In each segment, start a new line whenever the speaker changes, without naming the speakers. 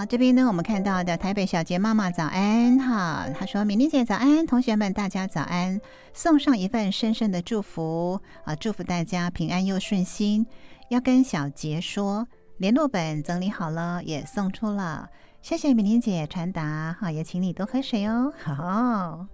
好，这边呢，我们看到的台北小杰妈妈早安哈，她说：“敏玲姐早安，同学们大家早安，送上一份深深的祝福啊，祝福大家平安又顺心。要跟小杰说，联络本整理好了，也送出了，谢谢敏玲姐传达哈，也请你多喝水哦。好，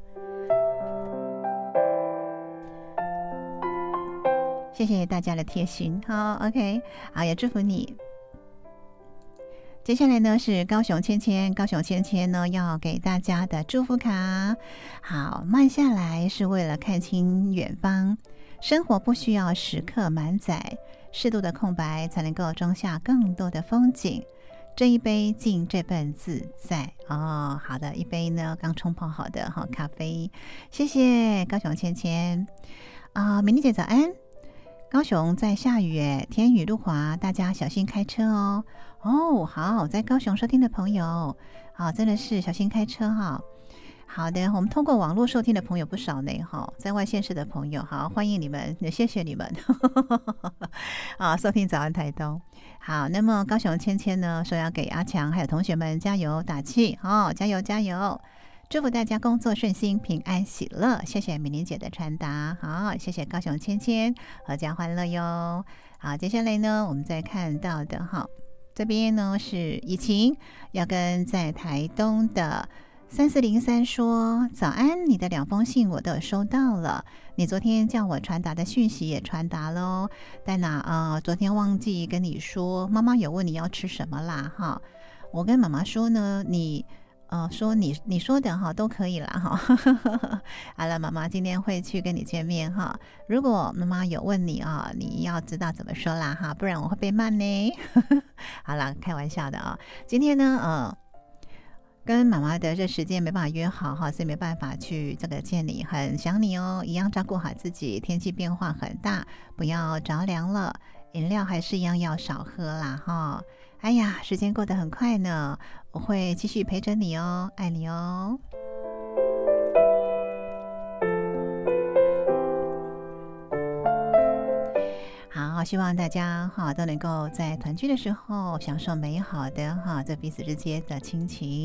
谢谢大家的贴心，好 ，OK， 好，也祝福你。”接下来呢是高雄芊芊，高雄芊芊呢要给大家的祝福卡。好，慢下来是为了看清远方，生活不需要时刻满载，适度的空白才能够装下更多的风景。这一杯敬这份自在哦。好的，一杯呢刚冲泡好的好咖啡，谢谢高雄芊芊啊，敏丽姐早安。高雄在下雨耶，天雨路滑，大家小心开车哦。哦，好，在高雄收听的朋友，好，真的是小心开车哈。好的，我们通过网络收听的朋友不少呢哈，在外县市的朋友，好，欢迎你们，也谢谢你们。好，收听早安台东。好，那么高雄芊芊呢说要给阿强还有同学们加油打气哦，加油加油！祝福大家工作顺心、平安喜乐。谢谢敏玲姐的传达，好，谢谢高雄芊芊，阖家欢乐哟。好，接下来呢，我们再看到的哈，这边呢是以晴要跟在台东的3403说早安，你的2封信我都有收到了，你昨天叫我传达的讯息也传达喽，但昨天忘记跟你说，妈妈有问你要吃什么啦哈，我跟妈妈说呢，说你说的哈都可以啦哈。好了，妈妈今天会去跟你见面哈。如果妈妈有问你啊，你要知道怎么说啦哈，不然我会被骂呢。好了，开玩笑的啊。今天呢，跟妈妈的这时间没办法约好哈，所以没办法去这个见你，很想你哦。一样照顾好自己，天气变化很大，不要着凉了，饮料还是一样要少喝啦哈。哎呀，时间过得很快呢，我会继续陪着你哦，爱你哦。好，希望大家哈都能够在团聚的时候享受美好的哈这彼此之间的亲情。